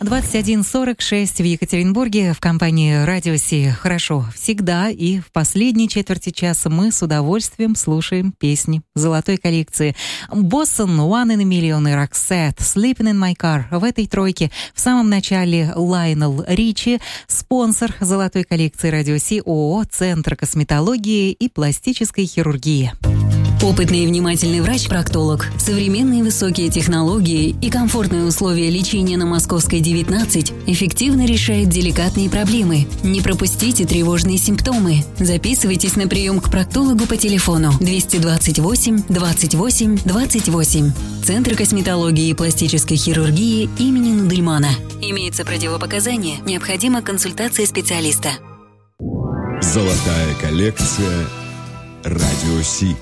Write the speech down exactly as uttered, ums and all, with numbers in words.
двадцать один сорок шесть в Екатеринбурге в компании Радио Си. Хорошо, всегда и в последней четверти часа мы с удовольствием слушаем песни золотой коллекции. Боссон, One in a Million и Roxette, Sleeping in My Car. В этой тройке в самом начале Лайонел Ричи, спонсор золотой коллекции Радио Си, ООО «Центр косметологии и пластической хирургии». Опытный и внимательный врач-проктолог, современные высокие технологии и комфортные условия лечения на Московской девятнадцать эффективно решает деликатные проблемы. Не пропустите тревожные симптомы. Записывайтесь на прием к проктологу по телефону двести двадцать восемь двадцать восемь двадцать восемь. Центр косметологии и пластической хирургии имени Нудельмана. Имеется противопоказание, необходима консультация специалиста. Золотая коллекция Радио Си.